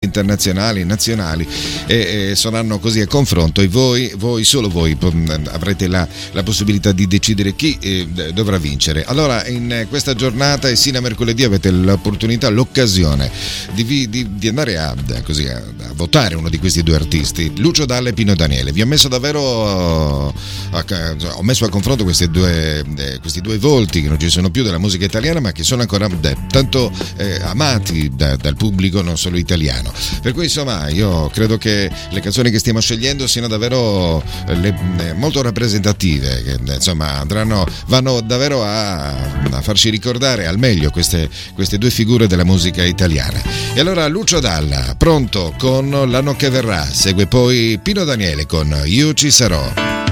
internazionali, nazionali, e saranno così a confronto, e voi solo voi avrete la possibilità di decidere chi dovrà vincere. Allora, in questa giornata e sino a mercoledì avete l'opportunità, l'occasione di andare a votare uno di questi due artisti, Lucio Dalla e Pino Daniele. Vi ho messo davvero ho messo a confronto questi due volti che non ci sono più della musica italiana, ma che sono ancora tanto amati dal pubblico non solo italiano. Per cui insomma io credo che le canzoni che stiamo scegliendo siano davvero molto rappresentative, che insomma vanno davvero a farci ricordare al meglio queste due figure della musica italiana. E allora Lucio Dalla pronto con L'anno che verrà, segue poi Pino Daniele con Io ci sarò.